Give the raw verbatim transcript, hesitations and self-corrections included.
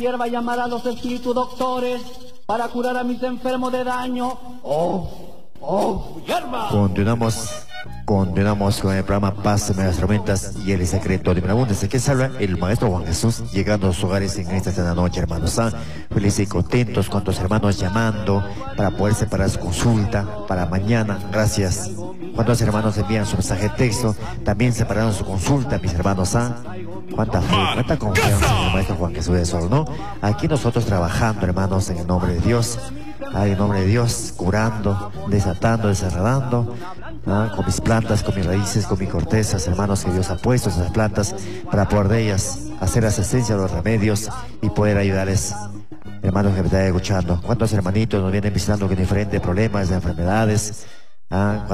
Hierba llamar a los espíritus doctores para curar a mis enfermos de daño. ¡Oh! ¡Oh! ¡Hierba! Continuamos, continuamos con el programa Paz de las Tormentas y el secreto de Mirabundes. Aquí se habla el Maestro Juan Jesús, llegando a sus hogares en esta tarde noche, hermanos. ¿Ah? Felices y contentos, cuantos hermanos llamando para poder separar su consulta para mañana. Gracias. Cuántos hermanos envían su mensaje de texto, también separaron su consulta, mis hermanos. ¿Ah? Cuánta fe, cuánta confianza en el Maestro Juan Jesús de Sol, ¿no? Aquí nosotros trabajando, hermanos, en el nombre de Dios. Ay, en nombre de Dios, curando, desatando, desenredando, ¿ah? Con mis plantas, con mis raíces, con mis cortezas, hermanos, que Dios ha puesto esas plantas para poder de ellas hacer asistencia a los remedios y poder ayudarles. Hermanos que me están escuchando, cuántos hermanitos nos vienen visitando con diferentes problemas, enfermedades, ¿ah?